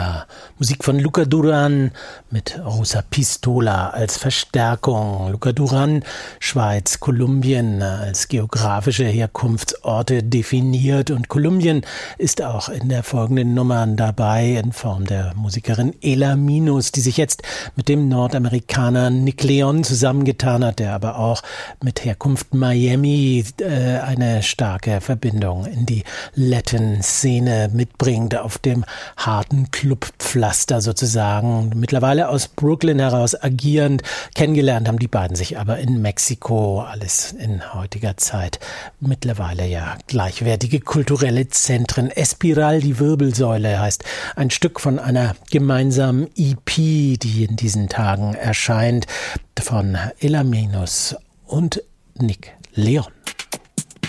Colombia. Musik von Luca Duran mit Rosa Pistola als Verstärkung. Luca Duran, Schweiz, Kolumbien als geografische Herkunftsorte definiert, und Kolumbien ist auch in der folgenden Nummer dabei in Form der Musikerin Ela Minus, die sich jetzt mit dem Nordamerikaner Nick Leon zusammengetan hat, der aber auch mit Herkunft Miami eine starke Verbindung in die Latin-Szene mitbringt, auf dem harten Clubpflaster sozusagen. Mittlerweile aus Brooklyn heraus agierend. Kennengelernt haben die beiden sich aber in Mexiko. Alles in heutiger Zeit mittlerweile ja gleichwertige kulturelle Zentren. Espiral, die Wirbelsäule, heißt ein Stück von einer gemeinsamen EP, die in diesen Tagen erscheint, von Ela Minus und Nick Leon.